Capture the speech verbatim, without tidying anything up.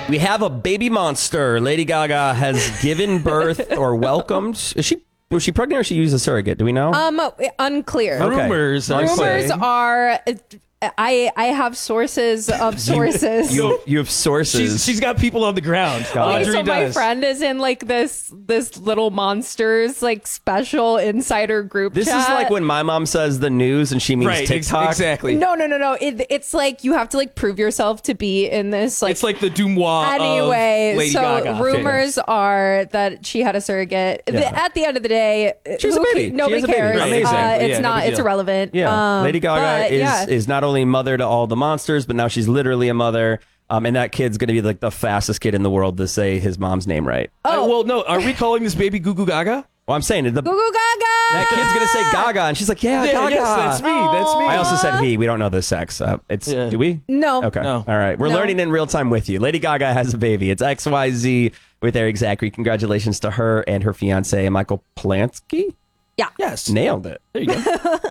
We have a baby monster. Lady Gaga has given birth or welcomed. Is she was she pregnant or she used a surrogate? Do we know? Um, unclear. Okay. Rumors are Rumors saying- are. I I have sources of sources. you, you have sources. She's, she's got people on the ground. Got it. Okay, Audrey so my does. friend is in like this this little monsters like special insider group this chat. is like when my mom says the news and she means Right, ex- TikTok. exactly. No, no, no, no. It, it's like you have to like prove yourself to be in this. Like It's like the Dumois anyway. of Lady so Gaga. rumors are that she had a surrogate. The- Yeah. at the end of the day, She has a who baby. ca- She Nobody has a baby. cares. Right, Uh, exactly. it's Yeah, no not. big It's deal. irrelevant. Yeah, Um, Lady Gaga but, is yeah. is not only mother to all the monsters, but now she's literally a mother. Um, and that kid's going to be like the fastest kid in the world to say his mom's name right. Uh, well, no. Are we calling this baby Goo Goo Gaga? Well, I'm saying the, Goo Goo Gaga. that kid's going to say Gaga, and she's like, yeah, Yeah, Gaga. yes, that's me. That's me. I also said he. We don't know the sex. Uh, it's Yeah. do we? No. Okay. No. All right. We're No. learning in real time with you. Lady Gaga has a baby. It's X Y Z with Eric Zachary. Congratulations to her and her fiance Michael Polanski. Yeah. Yes. Nailed it. There you go.